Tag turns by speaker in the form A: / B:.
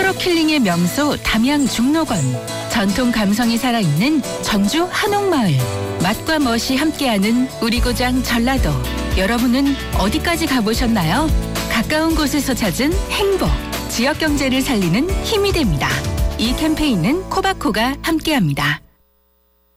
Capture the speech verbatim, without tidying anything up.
A: 서로킬링의 명소 담양 중록원, 전통 감성이 살아있는 전주 한옥마을, 맛과 멋이 함께하는 우리 고장 전라도. 여러분은 어디까지 가보셨나요? 가까운 곳에서 찾은 행복, 지역 경제를 살리는 힘이 됩니다. 이 캠페인은 코바코가 함께합니다.